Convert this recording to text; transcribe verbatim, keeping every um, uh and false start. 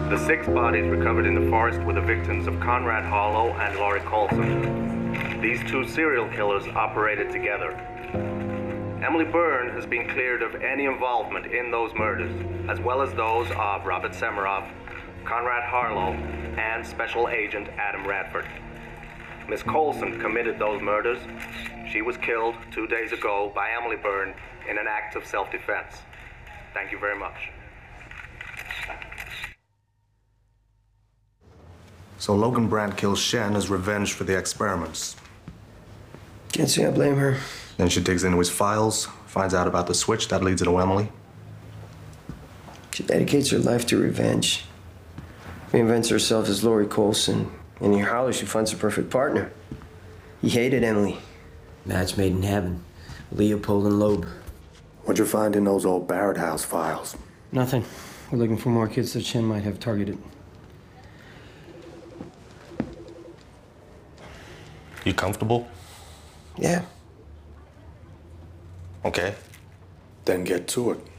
The six bodies recovered in the forest were the victims of Conrad Harlow and Laurie Colson. These two serial killers operated together. Emily Byrne has been cleared of any involvement in those murders, as well as those of Robert Semiroff, Conrad Harlow, and Special Agent Adam Radford. Miss Colson committed those murders. She was killed two days ago by Emily Byrne in an act of self-defense. Thank you very much. So Logan Brandt kills Shen as revenge for the experiments. Can't say I blame her. Then she digs into his files, finds out about the switch that leads her to Emily. She dedicates her life to revenge. Reinvents herself as Laurie Colson. And in Harlow, she finds a perfect partner. He hated Emily. Match made in heaven. Leopold and Loeb. What'd you find in those old Barrett House files? Nothing. We're looking for more kids that Shen might have targeted. You comfortable? Yeah. Okay. Then get to it.